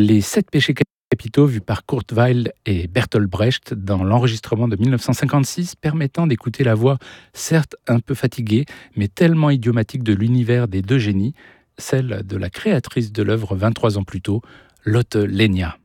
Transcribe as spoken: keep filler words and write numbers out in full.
Les sept péchés capitaux vus par Kurt Weill et Bertolt Brecht dans l'enregistrement de mille neuf cent cinquante-six, permettant d'écouter la voix, certes un peu fatiguée, mais tellement idiomatique de l'univers des deux génies, celle de la créatrice de l'œuvre vingt-trois ans plus tôt, Lotte Lenya.